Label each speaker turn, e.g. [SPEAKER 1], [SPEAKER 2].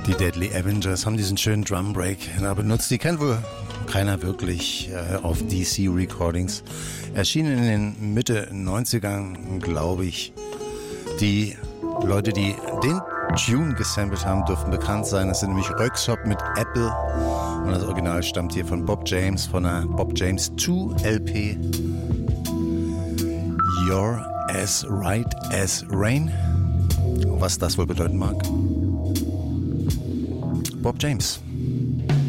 [SPEAKER 1] Die Deadly Avengers haben diesen schönen Drum Break da benutzt. Die kennt wohl keiner wirklich auf DC Recordings. Erschienen in den Mitte 90ern, glaube ich. Die Leute, die den Tune gesampelt haben, dürften bekannt sein. Das sind nämlich Röyksopp mit Apple. Und das Original stammt hier von Bob James, von der Bob James 2 LP. You're as right as rain. Was das wohl bedeuten mag. Bob James.